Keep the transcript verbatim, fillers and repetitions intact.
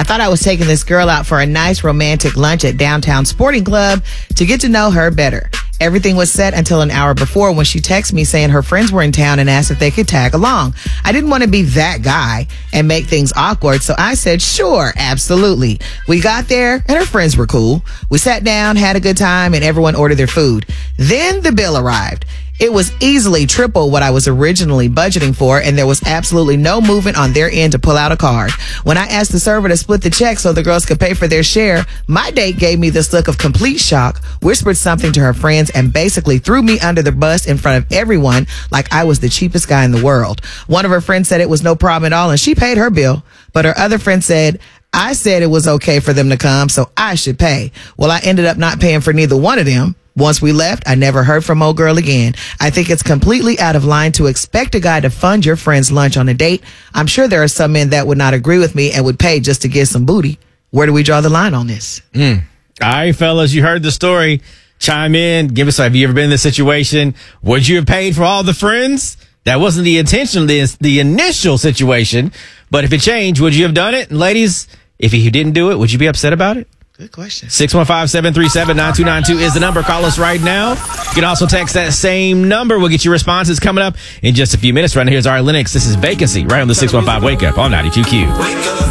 thought I was taking this girl out for a nice romantic lunch at Downtown Sporting Club to get to know her better. Everything was set until an hour before when she texted me saying her friends were in town and asked if they could tag along. I didn't want to be that guy and make things awkward, so I said, sure, absolutely. We got there and her friends were cool. We sat down, had a good time, and everyone ordered their food. Then the bill arrived. It was easily triple what I was originally budgeting for, and there was absolutely no movement on their end to pull out a card. When I asked the server to split the check so the girls could pay for their share, my date gave me this look of complete shock, whispered something to her friends, and basically threw me under the bus in front of everyone like I was the cheapest guy in the world. One of her friends said it was no problem at all, and she paid her bill. But her other friend said, I said it was okay for them to come, so I should pay. Well, I ended up not paying for neither one of them. Once we left, I never heard from old girl again. I think it's completely out of line to expect a guy to fund your friend's lunch on a date. I'm sure there are some men that would not agree with me and would pay just to get some booty. Where do we draw the line on this? Mm. All right, fellas, you heard the story. Chime in. Give us, have you ever been in this situation? Would you have paid for all the friends? That wasn't the intention, the, the initial situation. But if it changed, would you have done it? And ladies, if you didn't do it, would you be upset about it? Good question. six one five, seven three seven, nine two nine two is the number. Call us right now. You can also text that same number. We'll get your responses coming up in just a few minutes. Right now, here's Ari Lennox. This is Vacancy right on the six one five Wake Up on ninety-two Q.